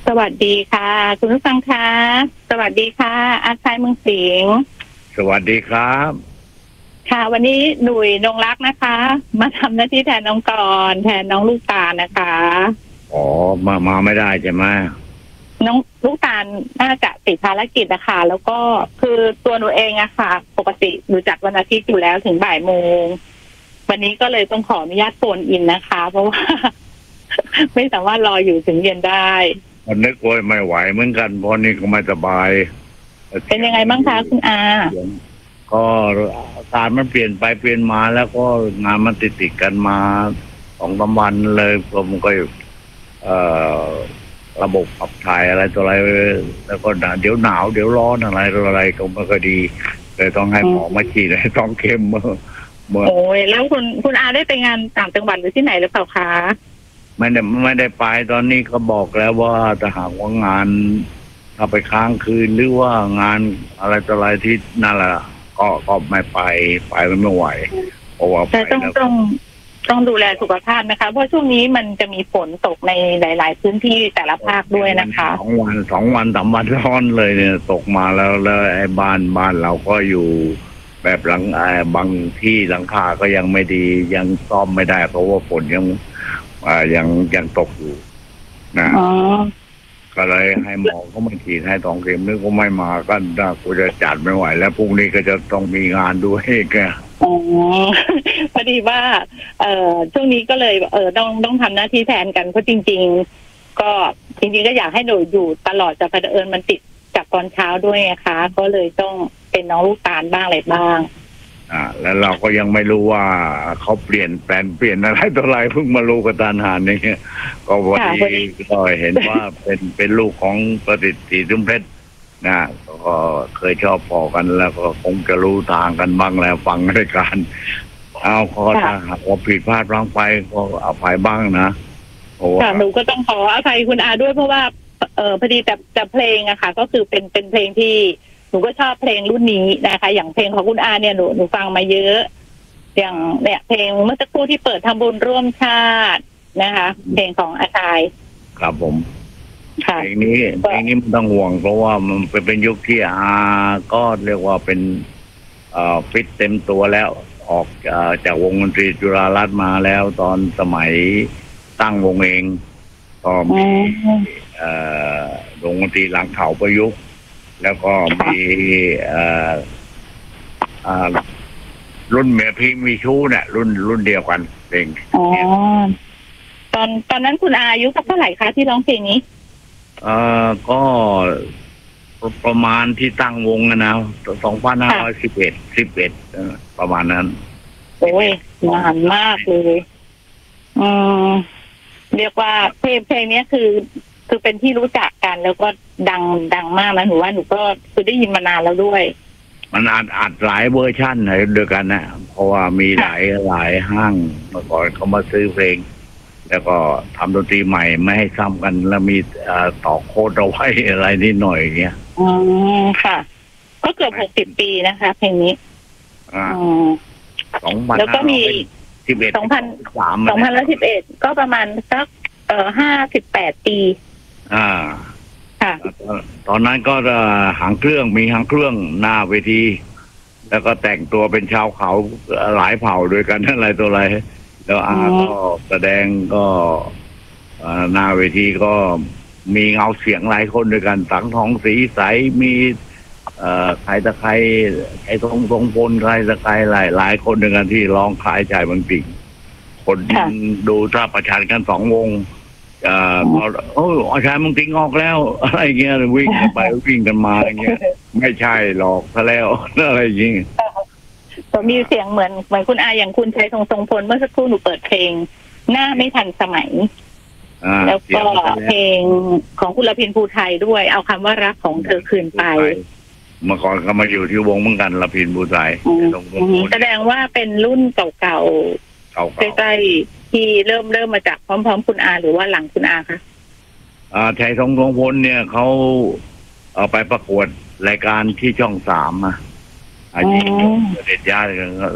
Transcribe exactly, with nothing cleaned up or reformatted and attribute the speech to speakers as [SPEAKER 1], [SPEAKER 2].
[SPEAKER 1] สวัสดีค่ะคุณผู้ฟังคะสวัสดีค่ะอาชายเมืองสิงห์
[SPEAKER 2] สวัสดีครับ
[SPEAKER 1] ค่ะวันนี้หนุ่ยนงรักนะคะมาทำหน้าที่แทนน้องกรแทนน้องลูกตาลนะคะ
[SPEAKER 2] อ๋อมามาไม่ได้ใช่ไหม
[SPEAKER 1] น้องลูกตาลน่าจะติดภารกิจนะคะแล้วก็คือตัวหนูเองอะค่ะปกติหนูจัดวันอาทิตย์อยู่แล้วถึงบ่ายโมงวันนี้ก็เลยต้องขออนุญาตโฟนอินนะคะ เพราะว่า ไม่สามารถรออยู่ถึงเย็นได้
[SPEAKER 2] วันนึกว่าไม่ไหวเหมือนกันเพราะนี่ก็ไม่สบาย
[SPEAKER 1] เป็นยังไงบ้างคะคุณอา
[SPEAKER 2] ก็อาการมันเปลี่ยนไปเปลี่ยนมาแล้วก็งานมันติดติดกันมาสองสามวันเลยก็มันก็เอ่อระบบขับถ่ายอะไรตัวอะไรแล้วก็เดี๋ยวหนาวเดี๋ยวร้อนอะไรตัวอะไรก็ไม่ค่อยดีเลยต้องให้หมอมาฉีดให้ต้องเข็มเมื่อเมื่อ
[SPEAKER 1] โอ้ยแล้วคุณคุณอาได้ไปงานต่างจังหวัดหรือที่ไหนหรือเปล่าคะ
[SPEAKER 2] ไม่ได้ไม่ได้ไปตอนนี้ก็บอกแล้วว่าจะหากว่างานถ้าไปค้างคืนหรือว่างานอะไรต่ออะไรที่นั่นแหละก็ก็ไม่ไปไปมันไม่ไหวเพราะว่า
[SPEAKER 1] แต่ต้องต้องต้องดูแลสุขภาพนะคะเพราะช่วงนี้มันจะมีฝนตกในหลายๆพื้นที่แต่ละภาคด้วยนะคะ
[SPEAKER 2] สองวันสองวันสามวันร้อนเลยเนี่ยตกมาแล้วแล้วไอ้บ้านบ้านเราก็อยู่แบบหลังไอ้บางที่หลังคาก็ยังไม่ดียังซ่อมไม่ได้เพราะว่าฝนยังอ่ายังยังตกอยู่นะก็เลยให้หมอเขามาฉีดให้สองเข็มนึกว่าไม่มาก็น่ากูจะจัดไม่ไหวแล้วพรุ่งนี้ก็จะต้องมีงานด้วยแก
[SPEAKER 1] อ๋อพอดีว่าเอ่อช่วงนี้ก็เลยเออต้องต้องทำหน้าที่แทนกันเพราะจริงๆก็จริงๆก็อยากให้หนูอยู่ตลอดแต่เผอิญมันติดจากตอนเช้าด้วยนะคะก็เลยต้องเป็นน้องลูกตาลบ้างอะไรบ้าง
[SPEAKER 2] อ่าแล้วเราก็ยังไม่รู้ว่าเขาเปลี่ยนแปลนเปลี่ยนอะไรตัวอะไรเพิ่งมารู้กับตาหานนี่ก็วันนี้ก็เห็นว่าเป็นเป็นลูกของประดิษฐ์ศรีทุ่มเพชรนะก็เคยชอบพอกันแล้วก็คงจะรู้ทางกันบ้างแล้วฟังรายการเอาขอถ้าหากว่าผิดพลาดร้องไปก็อภัยบ้างนะ
[SPEAKER 1] โอ้หนูก็ต้องขออภัยคุณอาด้วยเพราะว่าเออพอดีแต่แต่เพลงอะค่ะก็คือเป็นเป็นเพลงที่หนูก็ชอบเพลงรุ่นนี้นะคะอย่างเพลงของคุณอาเนี่ยหนูหนูฟังมาเยอะอย่างเนี่ยเพลงเมื่อสักครู่ที่เปิดทำบุญร่วมชาตินะคะเพลงของอาชาย
[SPEAKER 2] ครับผมเพลงนี้เพลงนี้ไม่ต้องห่วงเพราะว่ามันเป็นเป็นยุคที่อาก็เรียกว่าเป็นเอ่อฟิตเต็มตัวแล้วออกจากวงดนตรีจุฬารัตน์มาแล้วตอนสมัยตั้งวงเองก็มีเอ่อวงดนตรีหลังเขาประยุกต์แล้วก็มีเอ่ออ่ารุ่นเมียพี่มีชู้เนี่ยรุ่นรุ่นเดียวกันเพลง
[SPEAKER 1] อ๋อตอนตอนนั้นคุณอาอายุสักเท่าไหร่คะที่ร้องเพลงนี้
[SPEAKER 2] เอ่อก็ประมาณที่ตั้งวงนะสองพันห้าร้อยสิบเอ็ดสิบเอ็ดประมาณนั้น
[SPEAKER 1] โอ้ยนานมากเลยอืมเรียกว่าเพลงเพลงนี้คือคือเป็นที่รู้จักกันแล้วก็ดังดังมากนะหนูว่าหนูก็คือได้ยินมานานแล้วด้วย
[SPEAKER 2] มันอัดอัดหลายเวอร์ชั่นเลยด้วยกันนะเพราะว่ามีหลายหลายห้างเมื่อก่อนเขามาซื้อเพลงแล้วก็ทำดนตรีใหม่ไม่ให้ซ้ำกันแล้วมีต่อโค้ดเอาไว้อะไรนิดหน่อยอย่างเงี้ย
[SPEAKER 1] อ๋อค่ะก็เกือบหกสิบปีนะคะเพลงนี้
[SPEAKER 2] อ่าสองพัน
[SPEAKER 1] แล้วก็มี
[SPEAKER 2] สิบเอ็ด
[SPEAKER 1] สองพันสามสองพันและสิบเอ็ดก็ประมาณสักเอ่อห้าสิบแปดปี
[SPEAKER 2] อ่า
[SPEAKER 1] ค่ะ
[SPEAKER 2] ตอนนั้นก็จะหางเครื่องมีหางเครื่องหน้าเวทีแล้วก็แต่งตัวเป็นชาวเขาหลายเผ่าด้วยกันอะไรตัวอะไรแล้วอาก็แสดงก็หน้าเวทีก็มีเงาเสียงหลายคนด้วยกันสังทองสีใสมีเอ่อใครตะใครไอ้ทรงทรงพลใครตะใครหลายหลายคนด้วยกันที่ร้องคล้ายชายบางติ่งคนดูถ้าประชันกันสองวงเอ่อโอ้อาชายบางติ่งออกแล้วอะไรเงี้ยวิ่งกันไปวิ่งกันมาอย่างเงี้ยไม่ใช่หรอกซะแล้วอะไรอย่างเงี้ย
[SPEAKER 1] ก็มีเสียงเหมือนเหมือนคุณอาอย่างคุณชัยทรงทรงพลเมื่อสักครู่หนูเปิดเพลงหน้าไม่ทันสมัยแล้วก็เพลงของคุณละพินภูไทยด้วยเอาคำว่ารักของเธอคืนไป
[SPEAKER 2] เมื่อก่อนก็มาอยู่ที่วงเหมือนกันละพินภูไทย
[SPEAKER 1] แสดงว่าเป็นรุ่นเก่าๆใกล้ๆที่เริ่มเริ่มมาจากพร้อมๆคุณอาหรือว่าหลังคุณอาคะ
[SPEAKER 2] อ่าชัยทรงทรงพลเนี่ยเขาเอาไปประกวดรายการที่ช่องสามอ่ะอาชีพเด็ดยา